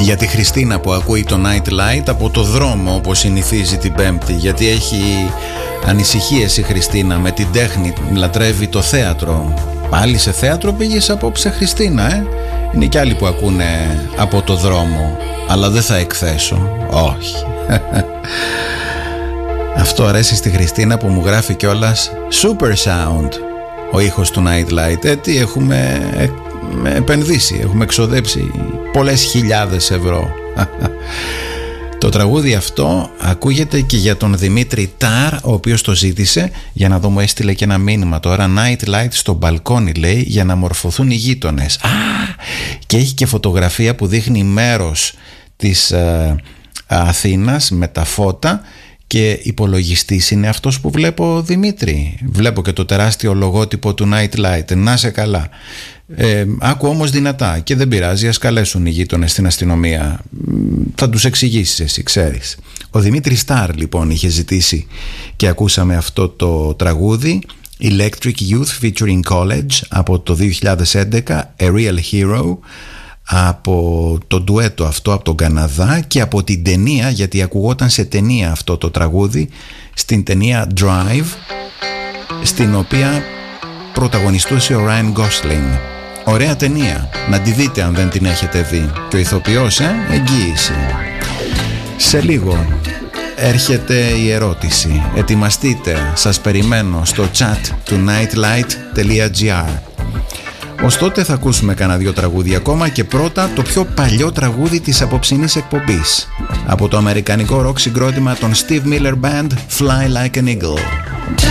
Για τη Χριστίνα που ακούει το Night Light από το δρόμο όπως συνηθίζει την Πέμπτη, γιατί έχει ανησυχίες η Χριστίνα με την τέχνη, λατρεύει το θέατρο. Πάλι σε θέατρο πήγες απόψε, Χριστίνα? Είναι κι άλλοι που ακούνε από το δρόμο, αλλά δεν θα εκθέσω. Όχι. Αυτό αρέσει στη Χριστίνα που μου γράφει κιόλας Super Sound ο ήχος του Night Light. Τι έχουμε επενδύσει, έχουμε εξοδέψει πολλές χιλιάδες ευρώ. Το τραγούδι αυτό ακούγεται και για τον Δημήτρη Τάρ, ο οποίος το ζήτησε. Για να δω, μου έστειλε και ένα μήνυμα τώρα. Night Light στο μπαλκόνι, λέει, για να μορφωθούν οι γείτονες. Και έχει και φωτογραφία που δείχνει μέρος της Αθήνας με τα φώτα. Και υπολογιστής είναι αυτός που βλέπω, Δημήτρη. Βλέπω και το τεράστιο λογότυπο του Night Light. Να σε καλά. Άκου όμως δυνατά και δεν πειράζει, ας καλέσουν οι γείτονες στην αστυνομία. Θα τους εξηγήσεις εσύ, ξέρεις. Ο Δημήτρης Σταρ λοιπόν είχε ζητήσει και ακούσαμε αυτό το τραγούδι Electric Youth featuring College από το 2011, A Real Hero, από το ντουέτο αυτό από τον Καναδά και από την ταινία, γιατί ακουγόταν σε ταινία αυτό το τραγούδι, στην ταινία Drive, στην οποία πρωταγωνιστούσε ο Ryan Gosling. Ωραία ταινία, να τη δείτε αν δεν την έχετε δει. Και ο ηθοποιός, εγγύηση. Σε λίγο έρχεται η ερώτηση. Ετοιμαστείτε, σας περιμένω στο chat του nightlight.gr. Ως τότε θα ακούσουμε κανένα δύο τραγούδια ακόμα και πρώτα το πιο παλιό τραγούδι της απόψινής εκπομπής από το αμερικανικό rock συγκρότημα των Steve Miller Band, Fly Like an Eagle.